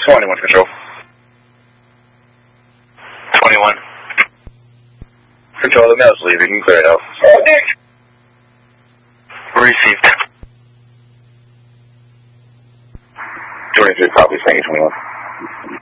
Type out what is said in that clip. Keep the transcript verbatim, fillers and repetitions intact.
twenty-one, control. twenty-one. Control, the mail's leaving. You can clear it out. Received. twenty-three copies. Thank you, twenty-one.